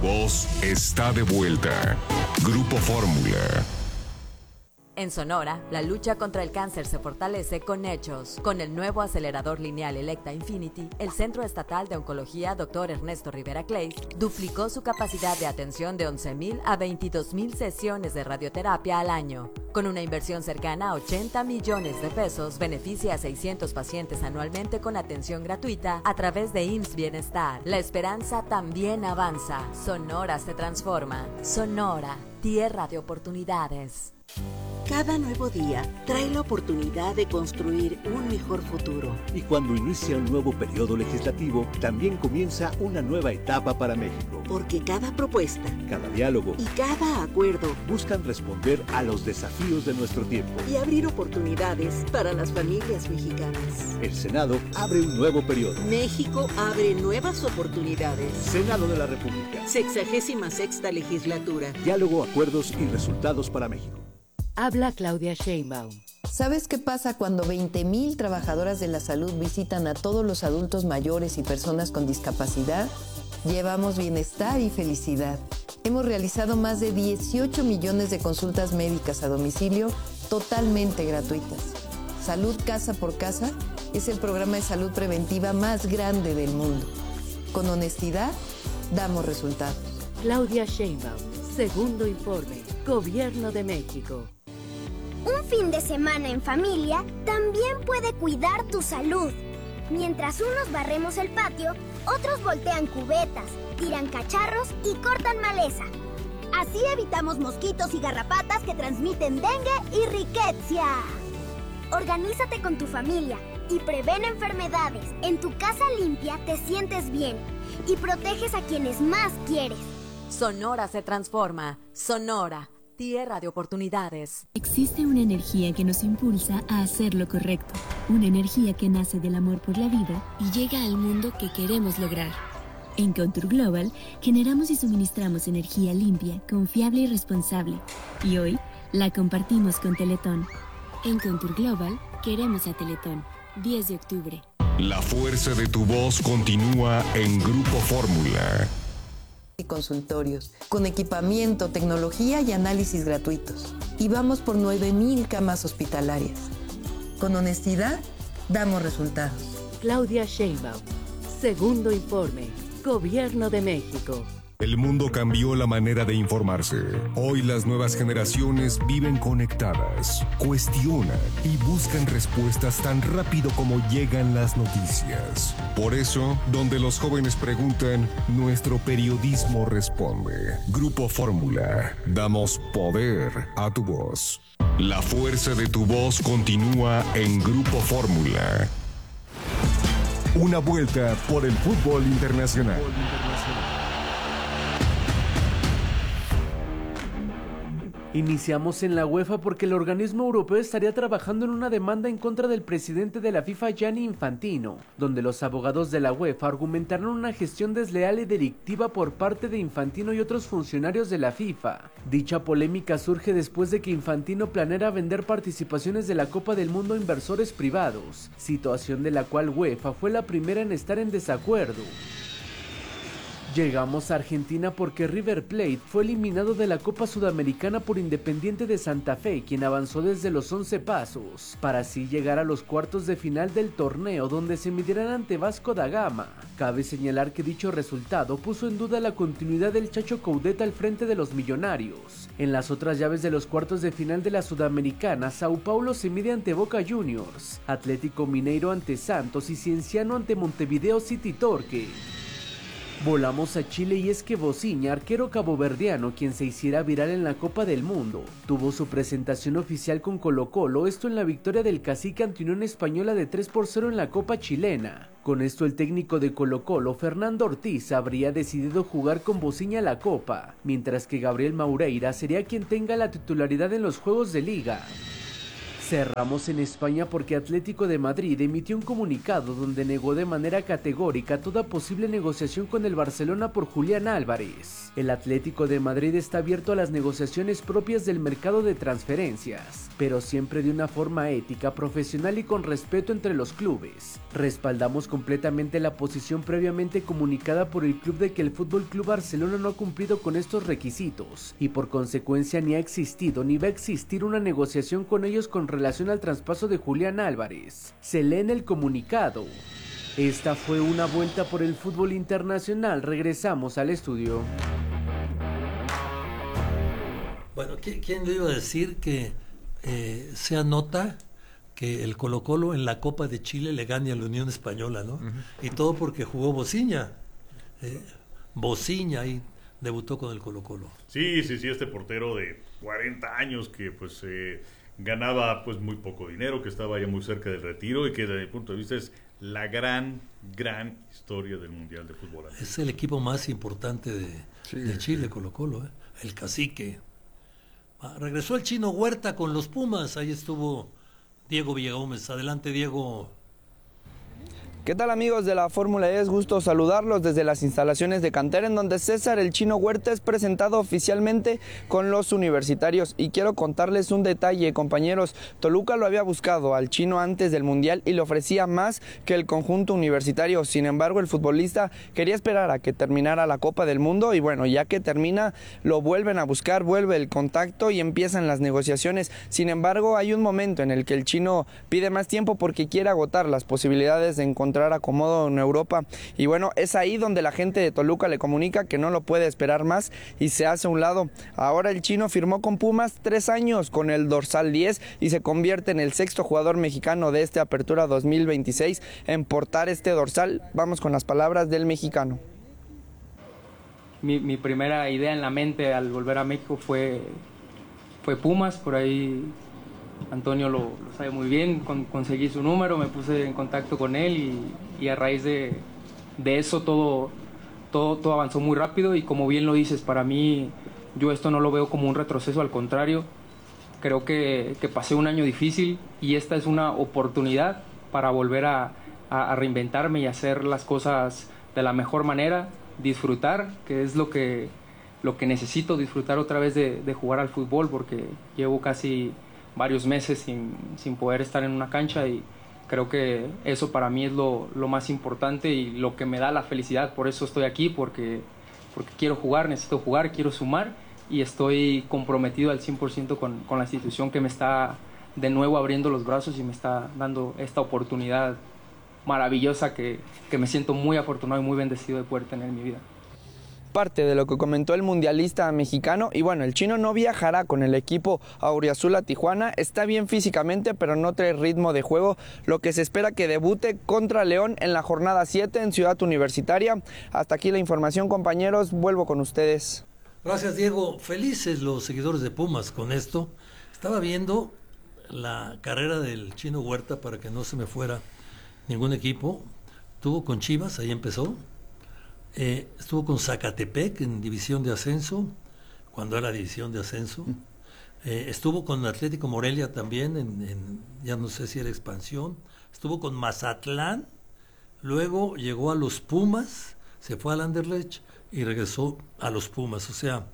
voz está de vuelta. Grupo Fórmula. En Sonora, la lucha contra el cáncer se fortalece con hechos. Con el nuevo acelerador lineal Electa Infinity, el Centro Estatal de Oncología Dr. Ernesto Rivera Clays duplicó su capacidad de atención de 11,000 a 22,000 sesiones de radioterapia al año. Con una inversión cercana a 80 millones de pesos, beneficia a 600 pacientes anualmente con atención gratuita a través de IMSS Bienestar. La esperanza también avanza. Sonora se transforma. Sonora, tierra de oportunidades. Cada nuevo día trae la oportunidad de construir un mejor futuro. Y cuando inicia un nuevo periodo legislativo, también comienza una nueva etapa para México. Porque cada propuesta, cada diálogo y cada acuerdo buscan responder a los desafíos de nuestro tiempo y abrir oportunidades para las familias mexicanas. El Senado abre un nuevo periodo. México abre nuevas oportunidades. Senado de la República. 66ª legislatura. Diálogo, acuerdos y resultados para México. Habla Claudia Sheinbaum. ¿Sabes qué pasa cuando 20,000 trabajadoras de la salud visitan a todos los adultos mayores y personas con discapacidad? Llevamos bienestar y felicidad. Hemos realizado más de 18 millones de consultas médicas a domicilio totalmente gratuitas. Salud Casa por Casa es el programa de salud preventiva más grande del mundo. Con honestidad, damos resultados. Claudia Sheinbaum, segundo informe, Gobierno de México. Un fin de semana en familia también puede cuidar tu salud. Mientras unos barremos el patio, otros voltean cubetas, tiran cacharros y cortan maleza. Así evitamos mosquitos y garrapatas que transmiten dengue y riqueza. Organízate con tu familia y prevén enfermedades. En tu casa limpia te sientes bien y proteges a quienes más quieres. Sonora se transforma. Sonora, tierra de oportunidades. Existe una energía que nos impulsa a hacer lo correcto. Una energía que nace del amor por la vida y llega al mundo que queremos lograr. En Contour Global generamos y suministramos energía limpia, confiable y responsable. Y hoy la compartimos con Teletón. En Contour Global queremos a Teletón. 10 de octubre. La fuerza de tu voz continúa en Grupo Fórmula. Y consultorios, con equipamiento, tecnología y análisis gratuitos. Y vamos por 9,000 camas hospitalarias. Con honestidad, damos resultados. Claudia Sheinbaum, segundo informe, Gobierno de México. El mundo cambió la manera de informarse. Hoy las nuevas generaciones viven conectadas, cuestionan y buscan respuestas tan rápido como llegan las noticias. Por eso, donde los jóvenes preguntan, nuestro periodismo responde. Grupo Fórmula, damos poder a tu voz. La fuerza de tu voz continúa en Grupo Fórmula. Una vuelta por el fútbol internacional. Iniciamos en la UEFA porque el organismo europeo estaría trabajando en una demanda en contra del presidente de la FIFA, Gianni Infantino, donde los abogados de la UEFA argumentaron una gestión desleal y delictiva por parte de Infantino y otros funcionarios de la FIFA. Dicha polémica surge después de que Infantino planeara vender participaciones de la Copa del Mundo a inversores privados, situación de la cual UEFA fue la primera en estar en desacuerdo. Llegamos a Argentina porque River Plate fue eliminado de la Copa Sudamericana por Independiente de Santa Fe, quien avanzó desde los 11 pasos, para así llegar a los cuartos de final del torneo donde se medirán ante Vasco da Gama. Cabe señalar que dicho resultado puso en duda la continuidad del Chacho Coudet al frente de los millonarios. En las otras llaves de los cuartos de final de la Sudamericana, Sao Paulo se mide ante Boca Juniors, Atlético Mineiro ante Santos y Cienciano ante Montevideo City Torque. Volamos a Chile y es que Bociña, arquero caboverdiano, quien se hiciera viral en la Copa del Mundo, tuvo su presentación oficial con Colo-Colo, esto en la victoria del Cacique ante Unión Española de 3-0 en la Copa chilena. Con esto el técnico de Colo-Colo, Fernando Ortiz, habría decidido jugar con Bociña la Copa, mientras que Gabriel Maureira sería quien tenga la titularidad en los juegos de liga. Cerramos en España porque Atlético de Madrid emitió un comunicado donde negó de manera categórica toda posible negociación con el Barcelona por Julián Álvarez. El Atlético de Madrid está abierto a las negociaciones propias del mercado de transferencias, pero siempre de una forma ética, profesional y con respeto entre los clubes. Respaldamos completamente la posición previamente comunicada por el club de que el FC Barcelona no ha cumplido con estos requisitos y por consecuencia ni ha existido ni va a existir una negociación con ellos con relación al traspaso de Julián Álvarez. Se lee en el comunicado. Esta fue una vuelta por el fútbol internacional. Regresamos al estudio. Bueno, ¿quién le iba a decir que se anota que el Colo-Colo en la Copa de Chile le gane a la Unión Española, ¿no? Y todo porque jugó Bociña. Bociña ahí debutó con el Colo-Colo. Sí, este portero de 40 años que pues ganaba pues muy poco dinero, que estaba ya muy cerca del retiro y que desde mi punto de vista es la gran historia del Mundial de Fútbol. Es el equipo más importante de Chile, Colo-Colo, el Cacique. Regresó el Chino Huerta con los Pumas, ahí estuvo Diego Villagómez. Adelante, Diego. ¿Qué tal, amigos de la Fórmula E? Es gusto saludarlos desde las instalaciones de Cantera, en donde César el Chino Huerta es presentado oficialmente con los universitarios. Y quiero contarles un detalle, compañeros. Toluca lo había buscado al Chino antes del Mundial y le ofrecía más que el conjunto universitario. Sin embargo, el futbolista quería esperar a que terminara la Copa del Mundo y bueno, ya que termina, lo vuelven a buscar, vuelve el contacto y empiezan las negociaciones. Sin embargo, hay un momento en el que el Chino pide más tiempo porque quiere agotar las posibilidades de encontrar acomodo en Europa y bueno, es ahí donde la gente de Toluca le comunica que no lo puede esperar más y se hace a un lado. Ahora el Chino firmó con Pumas 3 años con el dorsal 10 y se convierte en el 6º jugador mexicano de esta apertura 2026 en portar este dorsal. Vamos con las palabras del mexicano. Mi primera idea en la mente al volver a México fue Pumas, por ahí Antonio lo sabe muy bien, conseguí su número, me puse en contacto con él y a raíz de eso todo avanzó muy rápido y como bien lo dices, para mí yo esto no lo veo como un retroceso, al contrario, creo que pasé un año difícil y esta es una oportunidad para volver a reinventarme y hacer las cosas de la mejor manera, disfrutar, que es lo que necesito, disfrutar otra vez de jugar al fútbol porque llevo casi varios meses sin poder estar en una cancha y creo que eso para mí es lo más importante y lo que me da la felicidad. Por eso estoy aquí, porque quiero jugar, necesito jugar, quiero sumar y estoy comprometido al 100% con la institución que me está de nuevo abriendo los brazos y me está dando esta oportunidad maravillosa que me siento muy afortunado y muy bendecido de poder tener en mi vida. Parte de lo que comentó el mundialista mexicano y bueno, el Chino no viajará con el equipo auriazul a Tijuana, está bien físicamente pero no trae ritmo de juego, lo que se espera que debute contra León en la jornada 7 en Ciudad Universitaria. Hasta aquí la información, compañeros, vuelvo con ustedes. Gracias, Diego. Felices los seguidores de Pumas con esto. Estaba viendo la carrera del Chino Huerta para que no se me fuera ningún equipo. Estuvo con Chivas, ahí empezó. Estuvo con Zacatepec en división de ascenso, cuando era división de ascenso. Estuvo con Atlético Morelia también, ya no sé si era expansión. Estuvo con Mazatlán, luego llegó a los Pumas, se fue al Anderlecht y regresó a los Pumas. O sea,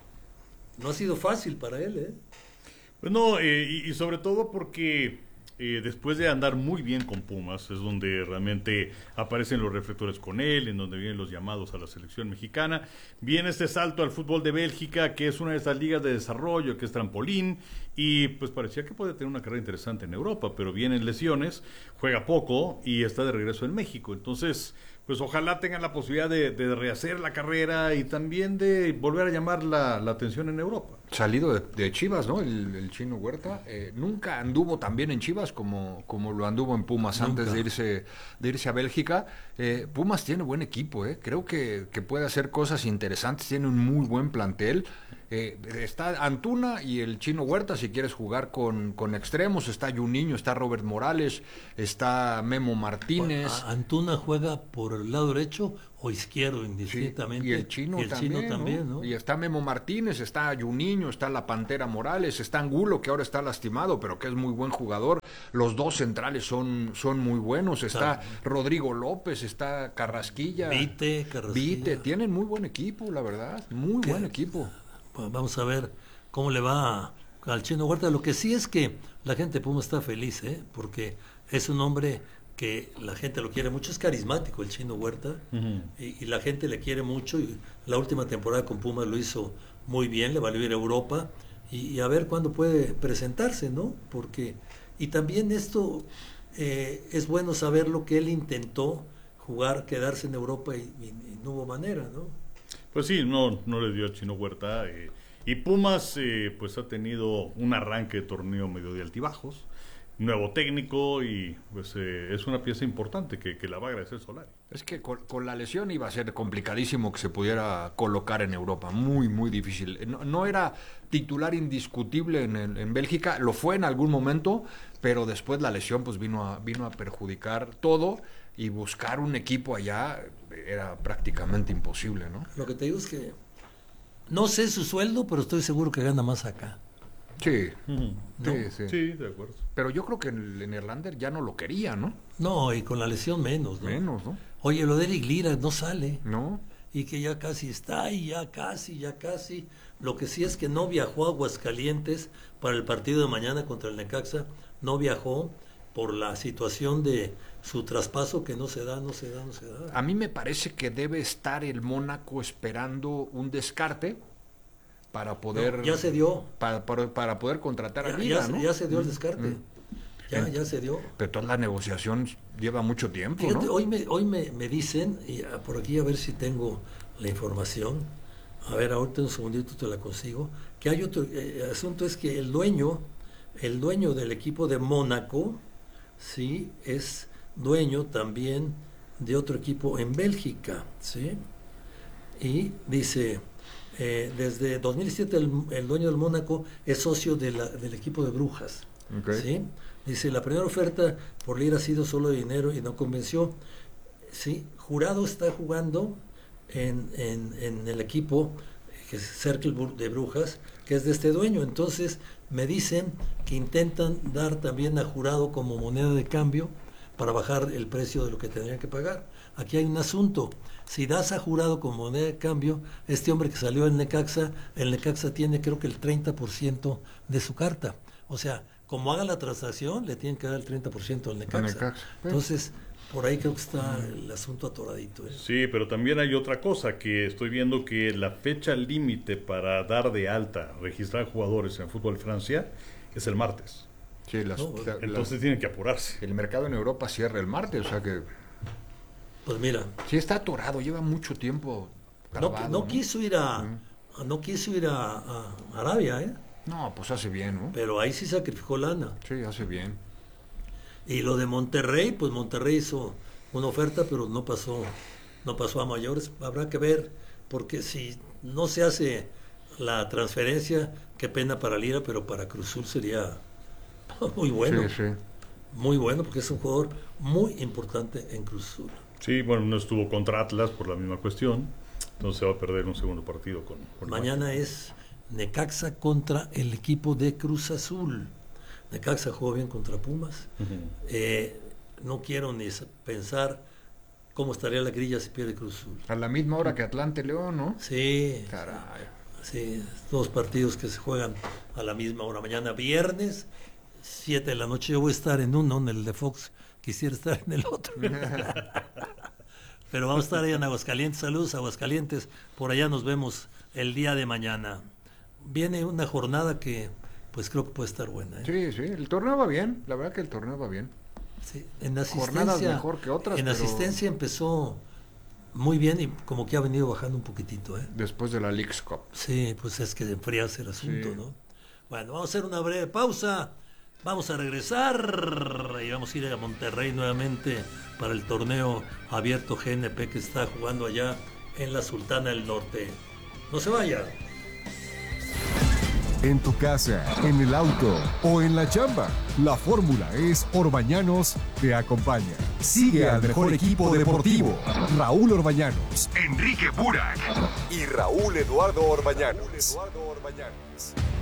no ha sido fácil para él, Pues no, y sobre todo porque después de andar muy bien con Pumas, es donde realmente aparecen los reflectores con él, en donde vienen los llamados a la selección mexicana. Viene este salto al fútbol de Bélgica, que es una de estas ligas de desarrollo, que es trampolín, y pues parecía que puede tener una carrera interesante en Europa, pero vienen lesiones, juega poco y está de regreso en México. Entonces, pues ojalá tengan la posibilidad de rehacer la carrera y también de volver a llamar la atención en Europa. Salido de Chivas, ¿no? El Chino Huerta nunca anduvo tan bien en Chivas como lo anduvo en Pumas. Nunca. Antes de irse a Bélgica. Pumas tiene buen equipo, creo que puede hacer cosas interesantes, tiene un muy buen plantel Está Antuna y el Chino Huerta, si quieres jugar con extremos, está Juninho, está Robert Morales, está Memo Martínez. Antuna juega por el lado derecho o izquierdo, indistintamente. Sí, y el Chino también, ¿no? Y está Memo Martínez, está Juninho, está la Pantera Morales, está Angulo, que ahora está lastimado, pero que es muy buen jugador. Los dos centrales son muy buenos. Está Rodrigo López, está Carrasquilla. Vite, tienen muy buen equipo, la verdad. Muy buen equipo. Pues vamos a ver cómo le va al Chino Huerta. Lo que sí es que la gente de Puma está feliz, porque es un hombre que la gente lo quiere mucho, es carismático el Chino Huerta, y la gente le quiere mucho, y la última temporada con Pumas lo hizo muy bien, le valió ir a Europa, y a ver cuándo puede presentarse, ¿no? Porque, y también esto es bueno saber lo que él intentó jugar, quedarse en Europa y no hubo manera, ¿no? Pues sí, no le dio al Chino Huerta, y Pumas pues ha tenido un arranque de torneo medio de altibajos, nuevo técnico, y pues es una pieza importante que la va a agradecer Solari. Es que con la lesión iba a ser complicadísimo que se pudiera colocar en Europa, muy, muy difícil. No era titular indiscutible en Bélgica, lo fue en algún momento, pero después la lesión pues vino a perjudicar todo, y buscar un equipo allá era prácticamente imposible, ¿no? Lo que te digo es que no sé su sueldo, pero estoy seguro que gana más acá. Sí, ¿no? Sí, de acuerdo. Pero yo creo que en Erlander ya no lo quería, ¿no? No, y con la lesión menos, ¿no? Menos, ¿no? Oye, lo de Eric Lira no sale. No. Y que ya casi está, y ya casi. Lo que sí es que no viajó a Aguascalientes para el partido de mañana contra el Necaxa. No viajó por la situación de su traspaso, que no se da. A mí me parece que debe estar el Mónaco esperando un descarte para poder... No, ya se dio. Para poder contratar a Lira, ¿no? Ya se dio el descarte. Ya se dio. Pero toda la negociación lleva mucho tiempo, fíjate, ¿no? Hoy me dicen, y por aquí a ver si tengo la información, a ver, ahorita un segundito te la consigo, que hay otro asunto, es que el dueño del equipo de Mónaco, sí, es dueño también de otro equipo en Bélgica, ¿sí? Y dice, desde 2007 el dueño del Mónaco es socio del equipo de Brujas, ¿sí? Dice, la primera oferta por Lira ha sido solo de dinero y no convenció, ¿sí? Jurado está jugando en el equipo que es Cercle de Brujas, que es de este dueño. Entonces me dicen que intentan dar también a Jurado como moneda de cambio para bajar el precio de lo que tendrían que pagar. Aquí hay un asunto: si das a Jurado como moneda de cambio, este hombre que salió en Necaxa, el Necaxa tiene creo que el 30% de su carta. O sea, como haga la transacción, le tienen que dar el 30% al Necaxa. Entonces, por ahí creo que está el asunto atoradito. Sí, pero también hay otra cosa, que estoy viendo que la fecha límite para dar de alta, registrar jugadores en fútbol Francia, es el martes. Sí, entonces tienen que apurarse. El mercado en Europa cierra el martes, o sea que... Pues mira. Sí, está atorado, lleva mucho tiempo trabado, no quiso ir a Arabia, ¿eh? No, pues hace bien, ¿no? Pero ahí sí sacrificó lana. Sí, hace bien. Y lo de Monterrey, pues Monterrey hizo una oferta, pero no pasó a mayores. Habrá que ver, porque si no se hace la transferencia, qué pena para Lira, pero para Cruz Azul sería muy bueno. Sí. Muy bueno, porque es un jugador muy importante en Cruz Azul. Sí, bueno, no estuvo contra Atlas por la misma cuestión, entonces se va a perder un segundo partido con mañana es Necaxa contra el equipo de Cruz Azul. Necaxa jugó bien contra Pumas. No quiero ni pensar cómo estaría la grilla si pierde Cruz Azul. A la misma hora que Atlante León, ¿no? Sí. Caray. Sí, dos partidos que se juegan a la misma hora. Mañana viernes, 7 de la noche. Yo voy a estar en uno, en el de Fox. Quisiera estar en el otro. Pero vamos a estar allá en Aguascalientes. Saludos, Aguascalientes. Por allá nos vemos el día de mañana. Viene una jornada que pues creo que puede estar buena, ¿eh? Sí, el torneo va bien, la verdad que el torneo va bien. Sí, en asistencia, jornadas mejor que otras. En asistencia empezó muy bien y como que ha venido bajando un poquitito, ¿eh? Después de la Leagues Cup. Sí, pues es que enfriarse el asunto, ¿no? Bueno, vamos a hacer una breve pausa, vamos a regresar y vamos a ir a Monterrey nuevamente para el torneo abierto GNP que está jugando allá en la Sultana del Norte. No se vaya. en tu casa, en el auto o en la chamba. La fórmula es Orbañanos te acompaña. Sigue al mejor equipo deportivo. Raúl Orbañanos, Enrique Burak y Raúl Eduardo Orbañanos.